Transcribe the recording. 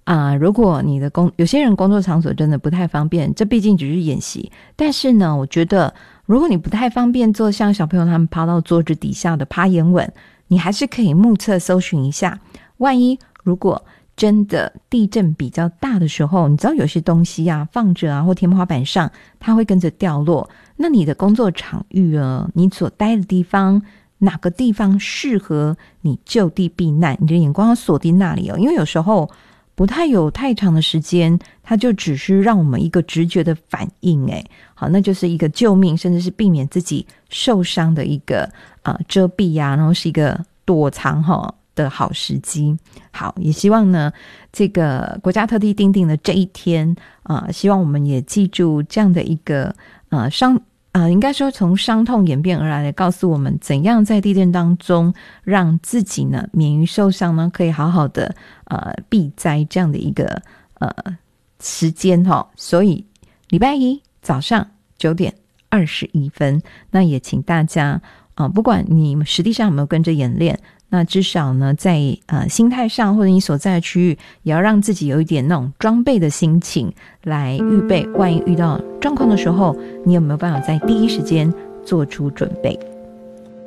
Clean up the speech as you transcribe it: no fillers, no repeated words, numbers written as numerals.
如果你的有些人工作场所真的不太方便，这毕竟只是演习，但是呢我觉得如果你不太方便做像小朋友他们趴到桌子底下的趴眼吻，你还是可以目测搜寻一下，万一如果真的地震比较大的时候，你知道有些东西放着或天花板上它会跟着掉落，那你的工作场域你所待的地方哪个地方适合你就地避难，你的眼光要锁定那里因为有时候不太有太长的时间，它就只是让我们一个直觉的反应好，那就是一个救命甚至是避免自己受伤的一个遮蔽然后是一个躲藏的好时机。好，也希望呢这个国家特地订定的这一天希望我们也记住这样的一个应该说从伤痛演变而来的告诉我们怎样在地震当中让自己呢免于受伤呢，可以好好的避灾这样的一个时间所以礼拜一早上9点21分，那也请大家不管你实际上有没有跟着演练，那至少呢在心态上或者你所在的区域也要让自己有一点那种装备的心情来预备，万一遇到状况的时候你有没有办法在第一时间做出准备。